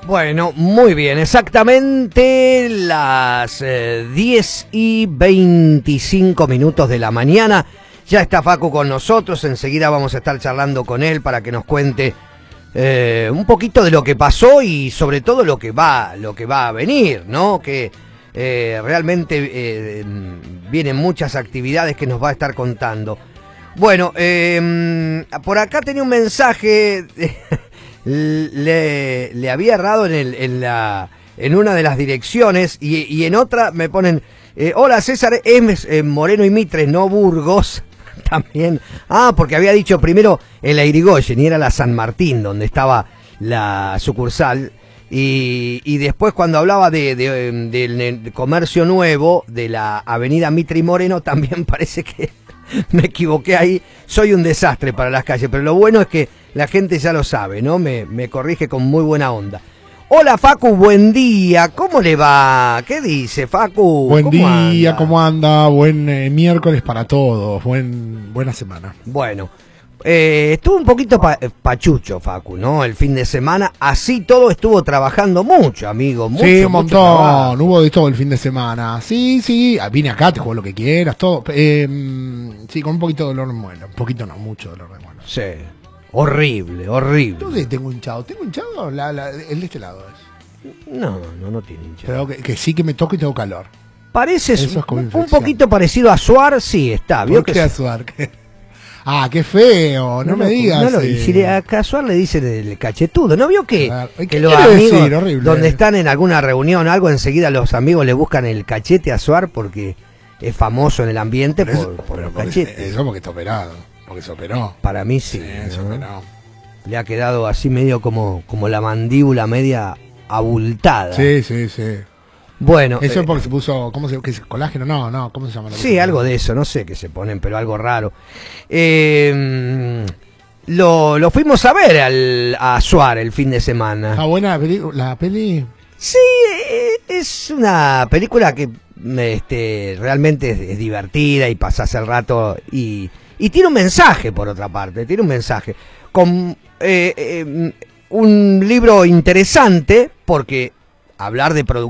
Bueno, muy bien, exactamente las 10:25 de la mañana. Ya está Facu con nosotros, enseguida vamos a estar charlando con él para que nos cuente un poquito de lo que pasó y sobre todo lo que va a venir, ¿no? Que realmente vienen muchas actividades que nos va a estar contando. Bueno, por acá tenía un mensaje... Le había errado en una de las direcciones y en otra me ponen hola César, es Moreno y Mitre, no Burgos. También, porque había dicho primero en la Irigoyen y era la San Martín donde estaba la sucursal y después cuando hablaba del comercio nuevo de la avenida Mitre y Moreno también parece que me equivoqué ahí. Soy un desastre para las calles, pero lo bueno es que la gente ya lo sabe, ¿no? Me corrige con muy buena onda. Hola Facu, buen día, ¿cómo le va? ¿Qué dice Facu? Buen día, ¿cómo anda? Buen miércoles para todos, buena semana. Bueno, estuvo un poquito pachucho Facu, ¿no? El fin de semana, así todo estuvo trabajando mucho, amigo. Mucho, sí, un montón, hubo de todo el fin de semana. Sí, vine acá, te juego lo que quieras, todo. Sí, con un poquito de dolor de muela, un poquito no, mucho dolor de muela. Sí. Horrible. ¿Dónde tengo hinchado? ¿Tengo hinchado? El de este lado es. No tiene hinchado. Pero que sí que me toco y tengo calor. Parece un poquito parecido a Suar, sí, está. ¿Por qué a Suar? Qué feo, no me digas. Si a Suar le dicen el cachetudo, ¿no vio que, claro. que los amigos, donde están en alguna reunión o algo, enseguida los amigos le buscan el cachete a Suar porque es famoso en el ambiente por los cachetes? Eso porque está operado. Porque se operó. Para mí sí, se operó. Le ha quedado así medio como la mandíbula media abultada. Sí. Bueno. Eso es porque se puso, ¿cómo se llama? ¿Colágeno? No, ¿cómo se llama? Sí, algo de eso, no sé qué se ponen, pero algo raro. Lo fuimos a ver a Suar el fin de semana. ¿Está buena la peli? Sí, es una película que realmente es divertida y pasás el rato y tiene un mensaje, por otra parte, con un libro interesante, porque hablar de producción